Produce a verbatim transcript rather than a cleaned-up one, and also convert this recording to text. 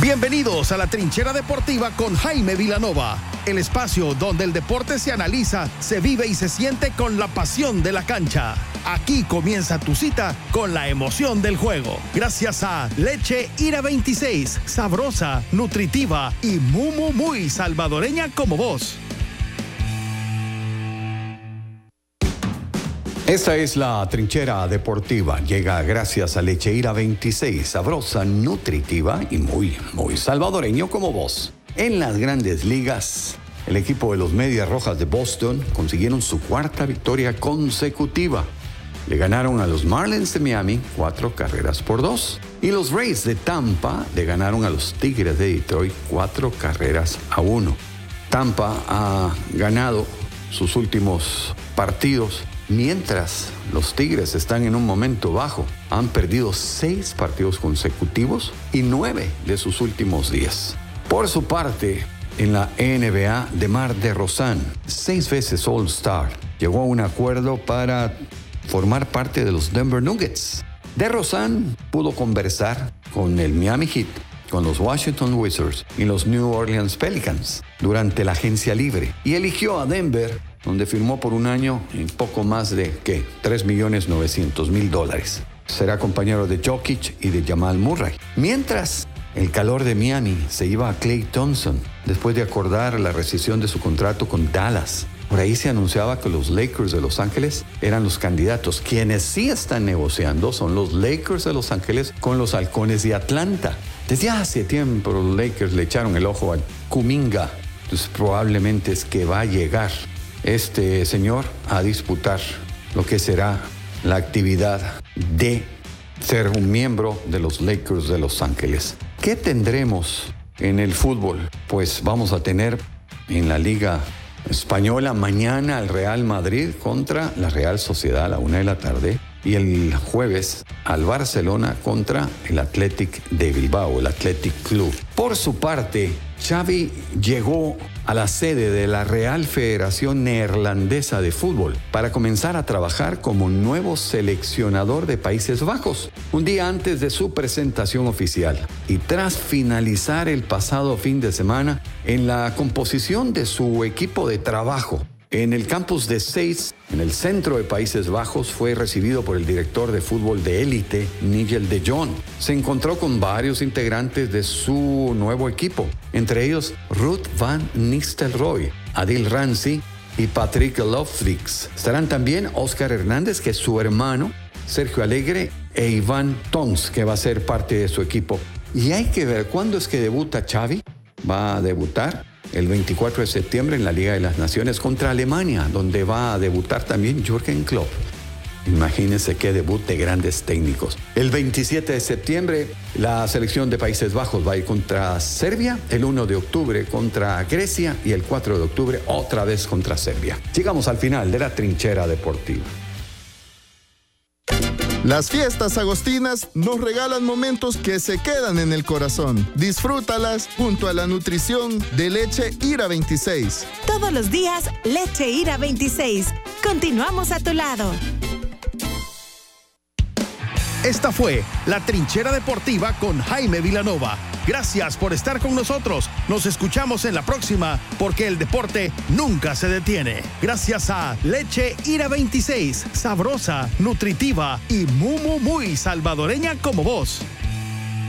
Bienvenidos a la Trinchera Deportiva con Jaime Vilanova, el espacio donde el deporte se analiza, se vive y se siente con la pasión de la cancha. Aquí comienza tu cita con la emoción del juego. Gracias a Leche Ira veintiséis, sabrosa, nutritiva y muy, muy, muy salvadoreña como vos. Esta es la Trinchera Deportiva. Llega gracias a Leche Ira veintiséis, sabrosa, nutritiva y muy, muy salvadoreño como vos. En las grandes ligas, el equipo de los Medias Rojas de Boston consiguieron su cuarta victoria consecutiva. Le ganaron a los Marlins de Miami cuatro carreras por dos. Y los Rays de Tampa le ganaron a los Tigres de Detroit cuatro carreras a uno. Tampa ha ganado sus últimos partidos, mientras los Tigres están en un momento bajo. Han perdido seis partidos consecutivos y nueve de sus últimos diez. Por su parte, en la N B A, DeMar DeRozan, seis veces All-Star, llegó a un acuerdo para formar parte de los Denver Nuggets. DeRozan pudo conversar con el Miami Heat, con los Washington Wizards y los New Orleans Pelicans durante la agencia libre y eligió a Denver, donde firmó por un año en poco más de, ¿qué?, tres millones novecientos mil dólares. Será compañero de Jokic y de Jamal Murray. Mientras el calor de Miami se iba a Klay Thompson después de acordar la rescisión de su contrato con Dallas. Por ahí se anunciaba que los Lakers de Los Ángeles eran los candidatos. Quienes sí están negociando son los Lakers de Los Ángeles con los Halcones de Atlanta. Desde hace tiempo los Lakers le echaron el ojo a Kuminga. Entonces probablemente es que va a llegar este señor a disputar lo que será la actividad de ser un miembro de los Lakers de Los Ángeles. ¿Qué tendremos en el fútbol? Pues vamos a tener en la Liga Española mañana al Real Madrid contra la Real Sociedad a la una de la tarde y el jueves al Barcelona contra el Athletic de Bilbao, el Athletic Club. Por su parte, Xavi llegó a la sede de la Real Federación Neerlandesa de Fútbol para comenzar a trabajar como nuevo seleccionador de Países Bajos, un día antes de su presentación oficial y tras finalizar el pasado fin de semana en la composición de su equipo de trabajo. En el campus de Seis, en el centro de Países Bajos, fue recibido por el director de fútbol de élite, Nigel de Jong. Se encontró con varios integrantes de su nuevo equipo, entre ellos Ruud van Nistelrooy, Adil Ramsey y Patrick Lofrix. Estarán también Oscar Hernández, que es su hermano, Sergio Alegre e Iván Tons, que va a ser parte de su equipo. Y hay que ver cuándo es que debuta Xavi. Va a debutar el veinticuatro de septiembre en la Liga de las Naciones contra Alemania, donde va a debutar también Jürgen Klopp. Imagínense qué debut de grandes técnicos. El veintisiete de septiembre, la selección de Países Bajos va a ir contra Serbia, el uno de octubre contra Grecia y el cuatro de octubre otra vez contra Serbia. Llegamos al final de la Trinchera Deportiva. Las fiestas agostinas nos regalan momentos que se quedan en el corazón. Disfrútalas junto a la nutrición de Leche Ira veintiséis. Todos los días, Leche Ira veintiséis. Continuamos a tu lado. Esta fue la Trinchera Deportiva con Jaime Vilanova. Gracias por estar con nosotros. Nos escuchamos en la próxima, porque el deporte nunca se detiene. Gracias a Leche Ira veintiséis, sabrosa, nutritiva y muy, muy, muy salvadoreña como vos.